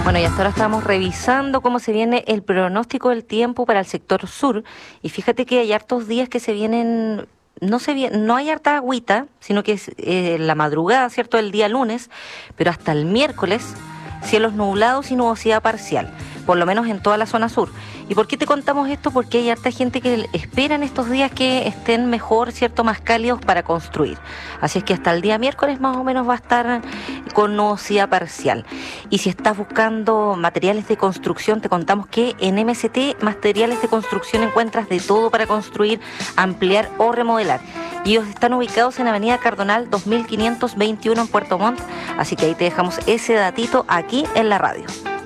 Bueno, y hasta ahora estamos revisando cómo se viene el pronóstico del tiempo para el sector sur. Y fíjate que hay hartos días que se vienen, no hay harta agüita, sino que es la madrugada, ¿cierto?, del día lunes, pero hasta el miércoles, cielos nublados y nubosidad parcial, por lo menos en toda la zona sur. ¿Y por qué te contamos esto? Porque hay harta gente que espera en estos días que estén mejor, ¿cierto?, más cálidos para construir. Así es que hasta el día miércoles más o menos va a estar con nubosidad parcial. Y si estás buscando materiales de construcción, te contamos que en MST Materiales de Construcción encuentras de todo para construir, ampliar o remodelar. Y ellos están ubicados en Avenida Cardonal 2521 en Puerto Montt. Así que ahí te dejamos ese datito aquí en la radio.